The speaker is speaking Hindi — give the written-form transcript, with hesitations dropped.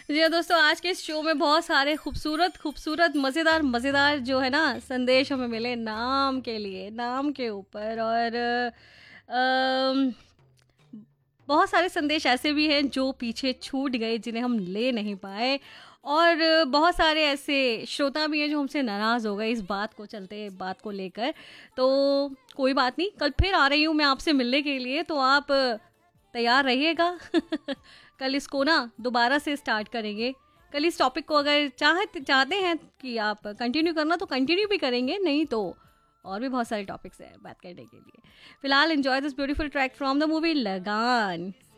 जी हाँ दोस्तों, आज के इस शो में बहुत सारे खूबसूरत खूबसूरत मज़ेदार मज़ेदार जो है ना संदेश हमें मिले नाम के लिए, नाम के ऊपर। और अम, बहुत सारे संदेश ऐसे भी हैं जो पीछे छूट गए, जिन्हें हम ले नहीं पाए। और बहुत सारे ऐसे श्रोता भी हैं जो हमसे नाराज़ हो गए इस बात को चलते, बात को लेकर। तो कोई बात नहीं, कल फिर आ रही हूँ मैं आपसे मिलने के लिए, तो आप तैयार रहिएगा। कल इसको ना दोबारा से स्टार्ट करेंगे। कल इस टॉपिक को अगर चाहते हैं कि आप कंटिन्यू करना तो कंटिन्यू भी करेंगे, नहीं तो और भी बहुत सारे टॉपिक्स हैं बात करने के लिए। फिलहाल enjoy this beautiful track from the movie लगान।